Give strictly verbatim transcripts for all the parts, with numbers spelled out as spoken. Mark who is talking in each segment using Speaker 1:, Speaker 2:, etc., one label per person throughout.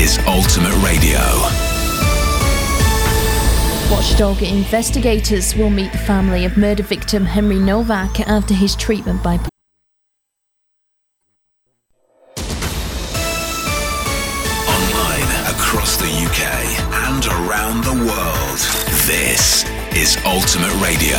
Speaker 1: is Ultimate Radio.
Speaker 2: Watchdog investigators will meet the family of murder victim Henry Novak after his treatment by police.
Speaker 1: Online across the U K and around the world, this is Ultimate Radio.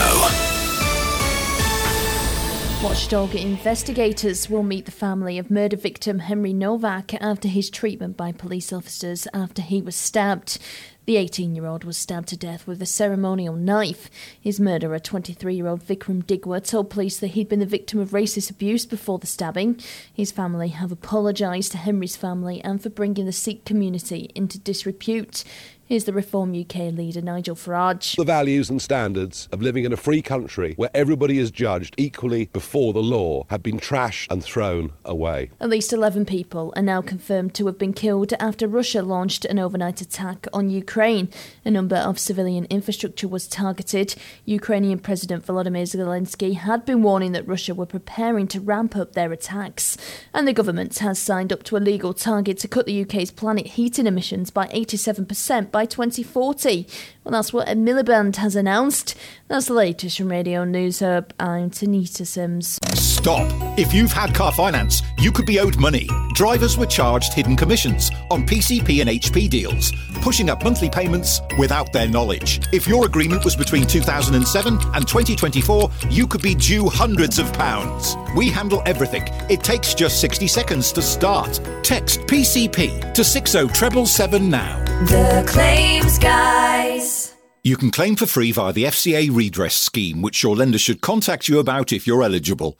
Speaker 2: Watchdog investigators will meet the family of murder victim Henry Novak after his treatment by police officers after he was stabbed. The eighteen-year-old was stabbed to death with a ceremonial knife. His murderer, twenty-three-year-old Vikram Digwa, told police that he'd been the victim of racist abuse before the stabbing. His family have apologised to Henry's family and for bringing the Sikh community into disrepute. Here's the Reform U K leader, Nigel Farage.
Speaker 3: The values and standards of living in a free country where everybody is judged equally before the law have been trashed and thrown away.
Speaker 2: At least eleven people are now confirmed to have been killed after Russia launched an overnight attack on Ukraine. A number of civilian infrastructure was targeted. Ukrainian President Volodymyr Zelensky had been warning that Russia were preparing to ramp up their attacks. And the government has signed up to a legal target to cut the U K's planet heating emissions by eighty-seven percent by twenty forty. Well, that's what Ed Miliband has announced. That's the latest from Radio News Hub. I'm Tanita Sims.
Speaker 4: Stop. If you've had car finance, you could be owed money. Drivers were charged hidden commissions on P C P and H P deals, pushing up monthly payments without their knowledge. If your agreement was between two thousand seven and twenty twenty-four, you could be due hundreds of pounds. We handle everything. It takes just sixty seconds to start. Text P C P to six oh seven seven now.
Speaker 5: The Claims Guys.
Speaker 4: You can claim for free via the F C A redress scheme, which your lender should contact you about if you're eligible.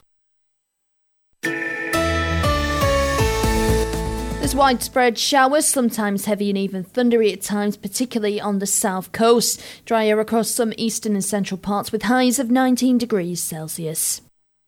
Speaker 2: There's widespread showers, sometimes heavy and even thundery at times, particularly on the south coast. Drier across some eastern and central parts with highs of nineteen degrees Celsius.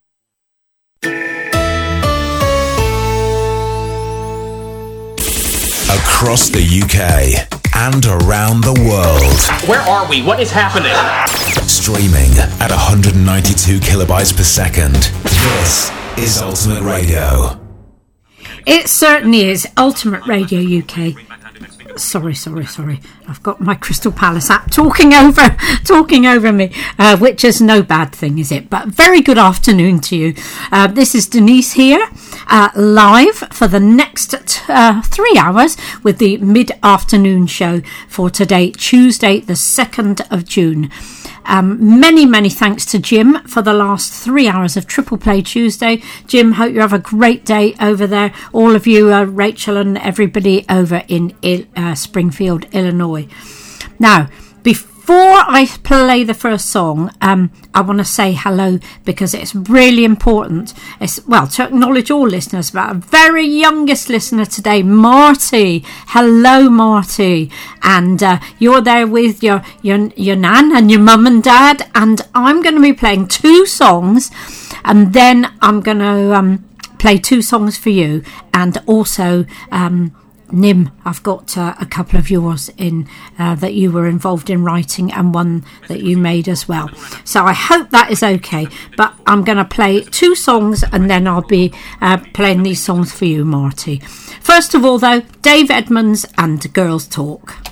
Speaker 1: Across the U K and around the world.
Speaker 6: Where are we? What is happening?
Speaker 1: Streaming at one hundred ninety-two kilobytes per second. This is Ultimate Radio.
Speaker 7: It certainly is Ultimate Radio U K. Sorry, sorry, sorry. I've got my Crystal Palace app talking over, talking over me, uh, which is no bad thing, is it? But very good afternoon to you. Uh, this is Denise here, uh, live for the next uh, three hours with the mid-afternoon show for today, Tuesday, the second of June. Um, many, many thanks to Jim for the last three hours of Triple Play Tuesday. Jim, hope you have a great day over there. All of you, uh, Rachel and everybody over in uh, Springfield, Illinois. Now, before I play the first song, um, I want to say hello because it's really important. It's, well, to acknowledge all listeners, but our very youngest listener today, Marty. Hello, Marty. And uh, you're there with your, your, your nan and your mum and dad. And I'm going to be playing two songs. And then I'm going to um, play two songs for you. And also... Um, Nim, I've got uh, a couple of yours in uh, that you were involved in writing and one that you made as well. So I hope that is okay. But I'm going to play two songs and then I'll be uh, playing these songs for you, Marty. First of all, though, Dave Edmunds and Girls Talk.